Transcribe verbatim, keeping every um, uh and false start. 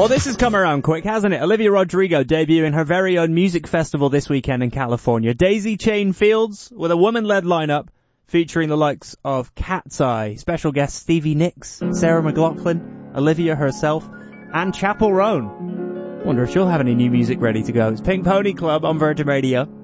Well, this has come around quick, hasn't it? Olivia Rodrigo debuting her very own music festival this weekend in California. Daisy Chain Fields with a woman-led lineup featuring the likes of Cat's Eye, special guest Stevie Nicks, Sarah McLachlan, Olivia herself, and Chapel Roan. Wonder if she'll have any new music ready to go. It's Pink Pony Club on Virgin Radio.